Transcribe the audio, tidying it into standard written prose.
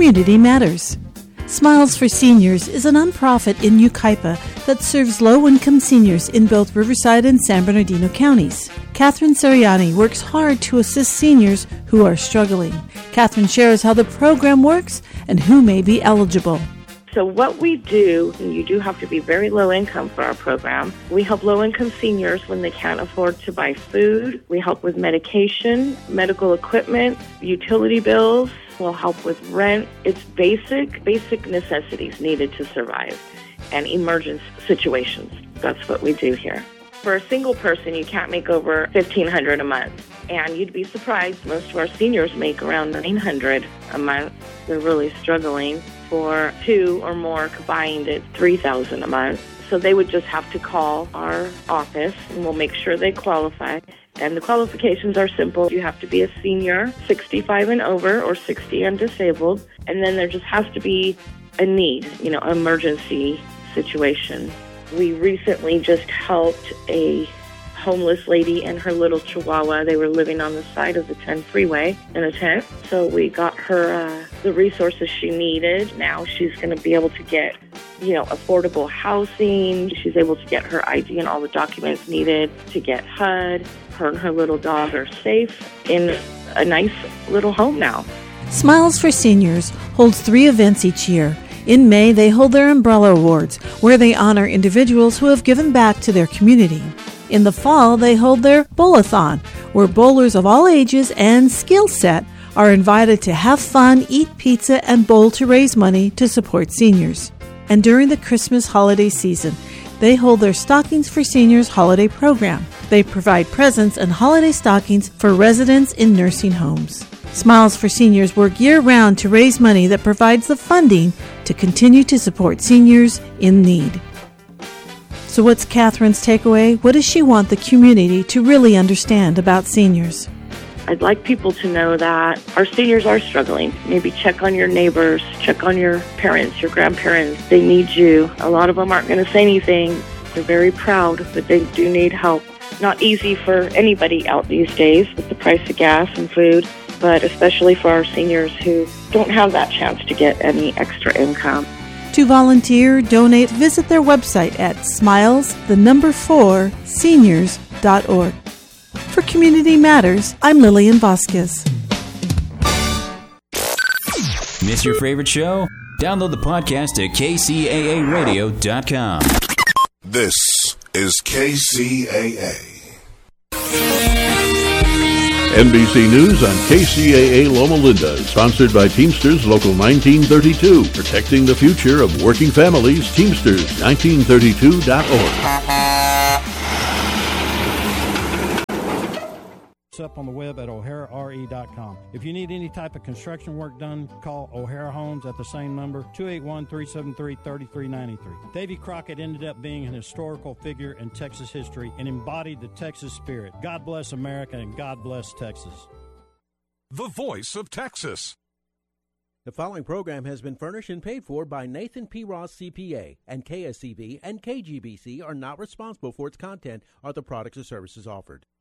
Community Matters. Smiles for Seniors is a nonprofit in Yucaipa that serves low-income seniors in both Riverside and San Bernardino counties. Catherine Sariani works hard to assist seniors who are struggling. Catherine shares how the program works and who may be eligible. So what we do, and you do have to be very low income for our program, we help low-income seniors when they can't afford to buy food. We help with medication, medical equipment, utility bills. We'll help with rent. It's basic necessities needed to survive and emergency situations. That's what we do here. For a single person, you can't make over $1,500 a month. And you'd be surprised, most of our seniors make around $900 a month. They're really struggling. For two or more combined, it's $3,000 a month. So they would just have to call our office, and we'll make sure they qualify. And the qualifications are simple. You have to be a senior, 65 and over, or 60 and disabled. And then there just has to be a need, an emergency situation. We recently just helped a homeless lady and her little chihuahua. They were living on the side of the 10 freeway in a tent. So we got her the resources she needed. Now she's going to be able to get, affordable housing. She's able to get her ID and all the documents needed to get HUD. Her and her little dog are safe in a nice little home now. Smiles for Seniors holds 3 events each year. In May, they hold their Umbrella Awards, where they honor individuals who have given back to their community. In the fall, they hold their Bowl-a-thon, where bowlers of all ages and skill set are invited to have fun, eat pizza, and bowl to raise money to support seniors. And during the Christmas holiday season, they hold their Stockings for Seniors holiday program. They provide presents and holiday stockings for residents in nursing homes. Smiles for Seniors work year-round to raise money that provides the funding to continue to support seniors in need. So what's Catherine's takeaway? What does she want the community to really understand about seniors? I'd like people to know that our seniors are struggling. Maybe check on your neighbors, check on your parents, your grandparents. They need you. A lot of them aren't going to say anything. They're very proud, but they do need help. Not easy for anybody out these days with the price of gas and food, but especially for our seniors who don't have that chance to get any extra income. To volunteer, donate, visit their website at smilesthenombur4seniors.org. For Community Matters, I'm Lillian Vasquez. Miss your favorite show? Download the podcast at kcaaradio.com. This is KCAA. NBC News on KCAA Loma Linda, sponsored by Teamsters Local 1932, protecting the future of working families. Teamsters1932.org. Up on the web at o'harare.com. If you need any type of construction work done, call O'Hara Homes at the same number, 281-373-3393. Davy Crockett ended up being an historical figure in Texas history and embodied the Texas spirit. God bless America and God bless Texas. The voice of Texas. The following program has been furnished and paid for by Nathan P. Ross CPA, and KSCV and KGBC are not responsible for its content or the products or services offered.